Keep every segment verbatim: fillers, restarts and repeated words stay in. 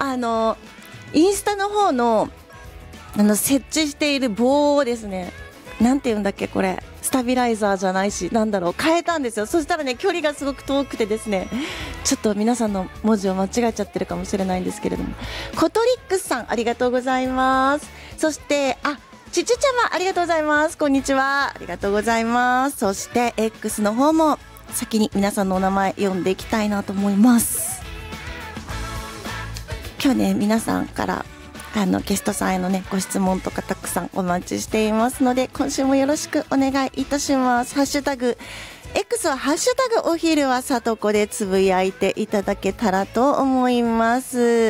あのインスタの方のあの設置している棒をですね、なんていうんだっけ、これスタビライザーじゃないし、なんだろう、変えたんですよ。そしたらね、距離がすごく遠くてですね、ちょっと皆さんの文字を間違えちゃってるかもしれないんですけれども、コトリックスさんありがとうございます。そしてあちちちゃまありがとうございます。こんにちは、ありがとうございます。そして X の方も先に皆さんのお名前読んでいきたいなと思います。今日ね、皆さんからあのゲストさんへのねご質問とかたくさんお待ちしていますので、今週もよろしくお願いいたします。ハッシュタグ X はハッシュタグお昼はさとこでつぶやいていただけたらと思います。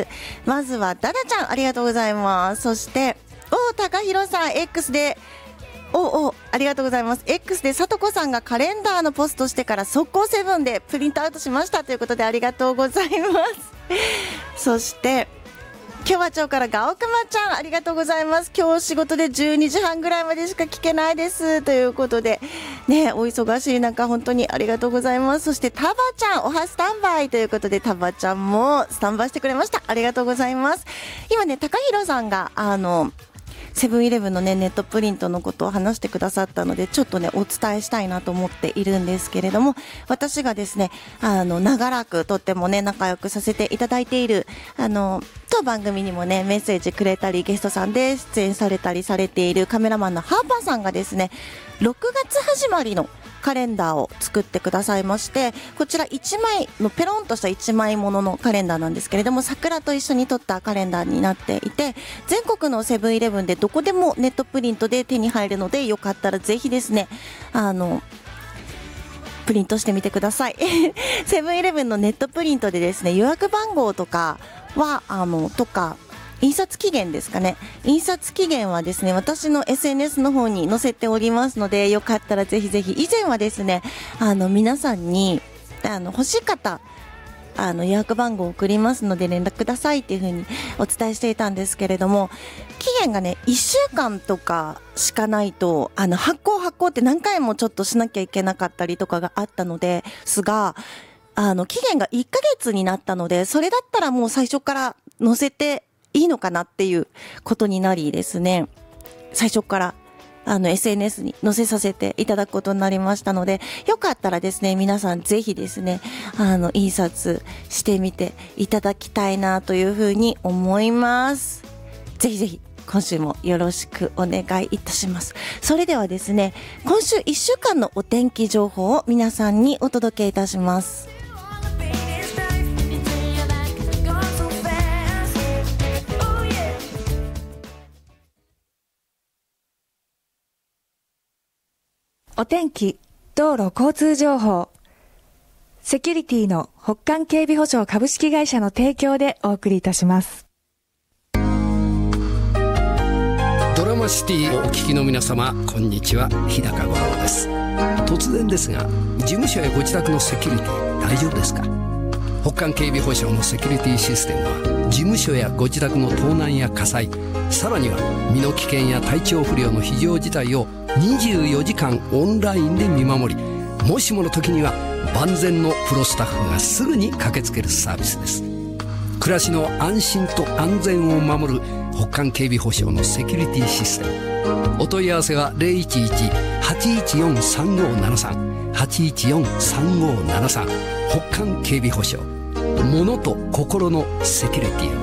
まずはダダちゃんありがとうございます。そしてお高弘さん X でおおありがとうございます。 X でさとこさんがカレンダーのポストしてから速攻セブンでプリントアウトしましたということでありがとうございますそして今日は町からガオクマちゃんありがとうございます。今日仕事でじゅうにじはんぐらいまでしか聞けないですということでね、お忙しい中本当にありがとうございます。そしてタバちゃんおはスタンバイということで、タバちゃんもスタンバイしてくれました。ありがとうございます。今ね、高弘さんがあのセブンイレブンのねネットプリントのことを話してくださったので、ちょっとねお伝えしたいなと思っているんですけれども、私がですねあの長らくとってもね仲良くさせていただいているあの当番組にもねメッセージくれたりゲストさんで出演されたりされているカメラマンのハーパーさんがですねろくがつ始まりのカレンダーを作ってくださいまして、こちらいちまいのペロンとしたいちまいもののカレンダーなんですけれども、桜と一緒に撮ったカレンダーになっていて、全国のセブンイレブンでどこでもネットプリントで手に入るので、よかったらぜひですねあのプリントしてみてくださいセブンイレブンのネットプリントでですね予約番号とかはあのとか印刷期限ですかね、印刷期限はですね私の エスエヌエス の方に載せておりますので、よかったらぜひぜひ。以前はですねあの皆さんにあの欲しい方あの予約番号を送りますので連絡くださいっていう風にお伝えしていたんですけれども、期限がねいっしゅうかんとかしかないとあの発行発行って何回もちょっとしなきゃいけなかったりとかがあったのですが、あの期限がいっかげつになったので、それだったらもう最初から載せていいのかなっていうことになりですね、最初からあの エスエヌエス に載せさせていただくことになりましたので、よかったらですね皆さんぜひですねあの印刷してみていただきたいなというふうに思います。ぜひぜひ今週もよろしくお願いいたします。それではですね今週いっしゅうかんのお天気情報を皆さんにお届けいたします。 お天気、道路交通情報、セキュリティの北韓警備保障株式会社の提供でお送りいたします。 ドラマシティをお聞きの皆様、こんにちは、日高五郎です。突然ですが、事務所やご自宅のセキュリティ大丈夫ですか？北韓警備保障のセキュリティシステムは事務所やご自宅の盗難や火災、さらには身の危険や体調不良の非常事態をにじゅうよじかんオンラインで見守り、もしもの時には万全のプロスタッフがすぐに駆けつけるサービスです。暮らしの安心と安全を守る北韓警備保障のセキュリティシステム。お問い合わせは ゼロいちいち はちいちよん さんごーななさん はちいちよん さんごーななさん 北韓警備保障、物と心のセキュリティを。